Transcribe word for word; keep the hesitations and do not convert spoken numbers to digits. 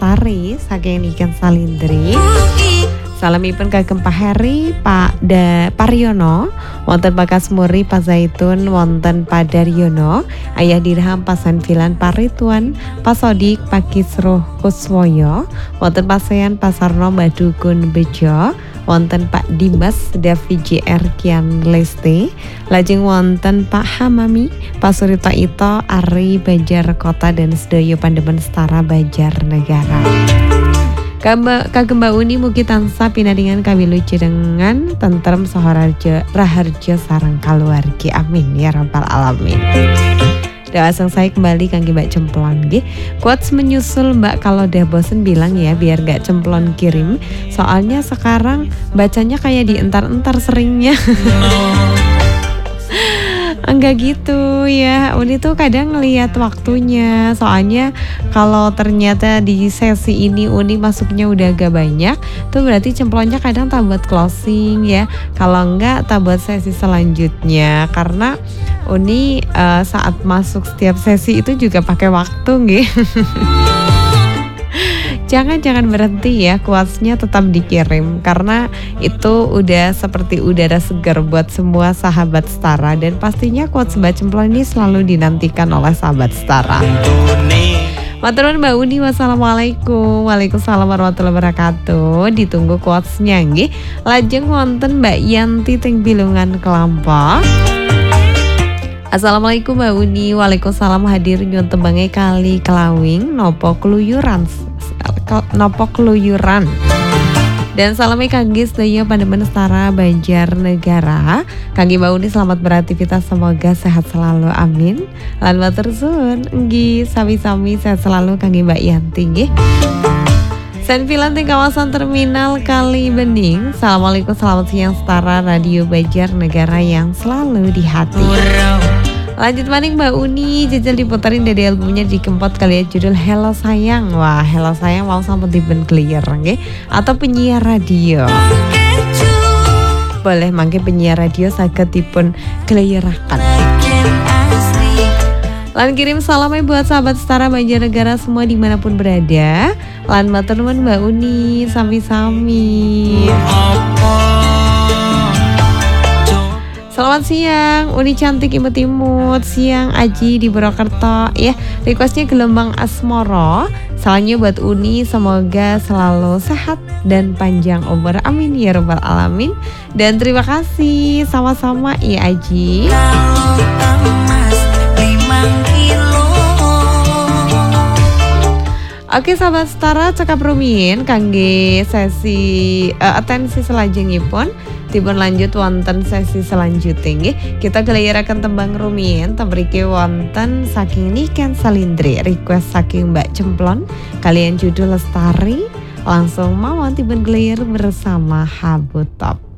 Lestari saking Niken Salindri. Salamipun kagem Pak Heri, Pak da Paryono, wonten Pakasmuri, Pak Zaitun, wonten Pak Daryono, Ayah Dirham, Pak Sanfilan, Pak Rituan, Pak Sodik, Pak Kisruh Kuswoyo, wonten Pak Sean, Pak Sarno, Mbak Dugun Bejo, wonten Pak Dimas, Davi J R Kian Lesti, lajeng wonten Pak Hamami, Pak Surito Ito, Ari Banjar Kota dan sedaya pandemen setara Banjar Negara. Kagem Mbak Uni mugi tansah pinaringan kawilujengan dengan tentrem saha raharja sareng kaluargi. Amin ya rabbal alamin. Doa sang saya kembali kangge Mbak Cemplon nggih. Quotes menyusul Mbak, kalau udah bosen bilang ya biar gak Cemplon kirim. Soalnya sekarang bacanya kayak dientar-entar seringnya. Enggak gitu ya, Uni tuh kadang ngelihat waktunya. Soalnya kalau ternyata di sesi ini Uni masuknya udah agak banyak, tuh berarti Cemplonnya kadang tak buat closing ya. Kalau enggak tak buat sesi selanjutnya. Karena Uni uh, saat masuk setiap sesi itu juga pakai waktu nggih. Jangan-jangan berhenti ya, quotes-nya tetap dikirim karena itu udah seperti udara segar buat semua sahabat setara, dan pastinya quotes Mbak Cemplon ini selalu dinantikan oleh sahabat setara. Matur nuwun Mbak Uni, wassalamualaikum. Waalaikumsalam warahmatullahi wabarakatuh. Ditunggu quotes-nya nggih. Lajeng wonten Mbak Yanti teng Bilungan Kelampok. Assalamualaikum Mbak Uni. Waalaikumsalam, hadir nyuwun tembange kali kelawing nopo keluyuran nopo keluyuran. Dan salamnya kangge sedaya pandemen setara Banjar Negara. Kangge Mbak Uni selamat beraktivitas, semoga sehat selalu, amin. Lan matur suwun nggih, sami-sami sehat selalu kangge Mbak Yanti nggih. Senfilan di kawasan terminal Kali Bening. Assalamualaikum, selamat siang setara Radio Banjar Negara yang selalu di hati. Lanjut maning Mbak Uni, jajal diputarin dari albumnya dikempot kali ya, judul Hello Sayang. Wah, Hello Sayang mau sampai tiben clear nggih, atau penyiar radio. Boleh mangke penyiar radio saged dipun clearaken. Lan kirim salamnya buat sahabat setara Banjarnegara semua dimanapun berada. Lan matur nuwun Mbak Uni, sami-sami. Selamat siang, Uni cantik imut-imut. Siang Aji di Purwokerto ya. Requestnya Gelombang Asmoro. Salahnya buat Uni, semoga selalu sehat dan panjang umur, amin ya rabbal alamin. Dan terima kasih sama-sama ya Aji. Oke sahabat setara, cekap rumiyin kangge sesi uh, atensi selajengipun dipun lanjut wonten sesi selanjutnya nggih. Kita geleyaraken tembang rumiyin temriki wonten saking Niken Salindri, request saking Mbak Cemplon kalian judul Lestari. Langsung mawon dipun geleyer bersama Habu Top.